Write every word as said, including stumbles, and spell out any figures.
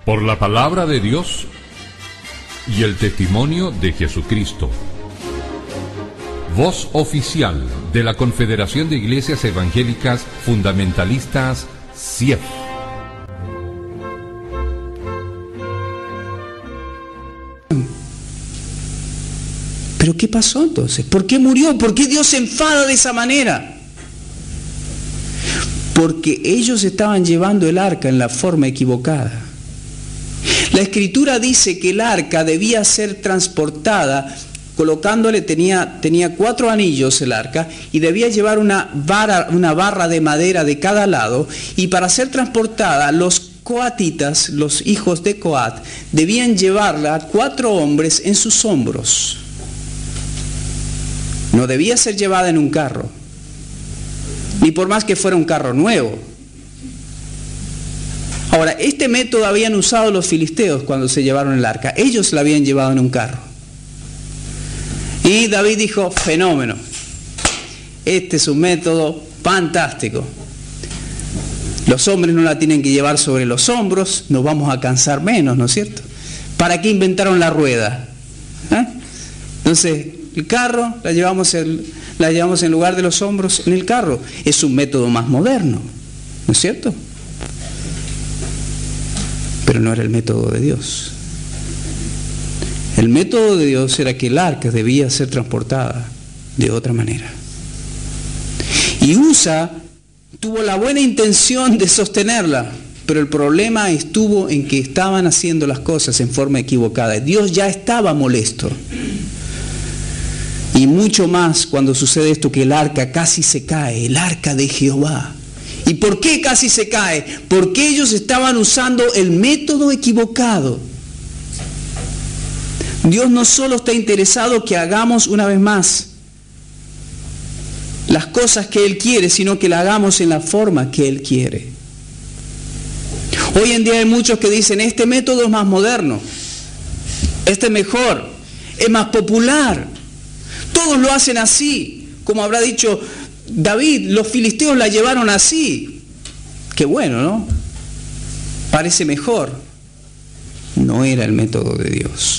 por la palabra de Dios y el testimonio de Jesucristo. Voz oficial de la Confederación de Iglesias Evangélicas Fundamentalistas, C I E F. ¿Pero qué pasó entonces? ¿Por qué murió? ¿Por qué Dios se enfada de esa manera? Porque ellos estaban llevando el arca en la forma equivocada. La Escritura dice que el arca debía ser transportada, colocándole, tenía, tenía cuatro anillos el arca, y debía llevar una, vara, una barra de madera de cada lado, y para ser transportada, los coatitas, los hijos de Coat, debían llevarla cuatro hombres en sus hombros. No debía ser llevada en un carro, ni por más que fuera un carro nuevo. Ahora, este método habían usado los filisteos cuando se llevaron el arca. Ellos la habían llevado en un carro. Y David dijo, fenómeno, este es un método fantástico. Los hombres no la tienen que llevar sobre los hombros, nos vamos a cansar menos, ¿no es cierto? ¿Para qué inventaron la rueda? ¿Eh? Entonces, el carro, la llevamos, el, la llevamos en lugar de los hombros en el carro. Es un método más moderno, ¿no es cierto? Pero no era el método de Dios. El método de Dios era que el arca debía ser transportada de otra manera. Y Usa tuvo la buena intención de sostenerla, pero el problema estuvo en que estaban haciendo las cosas en forma equivocada. Dios ya estaba molesto. Y mucho más cuando sucede esto, que el arca casi se cae, el arca de Jehová. ¿Y por qué casi se cae? Porque ellos estaban usando el método equivocado. Dios no solo está interesado que hagamos una vez más las cosas que Él quiere, sino que las hagamos en la forma que Él quiere. Hoy en día hay muchos que dicen, este método es más moderno, este es mejor, es más popular. Todos lo hacen así, como habrá dicho David, los filisteos la llevaron así. Qué bueno, ¿no? Parece mejor. No era el método de Dios.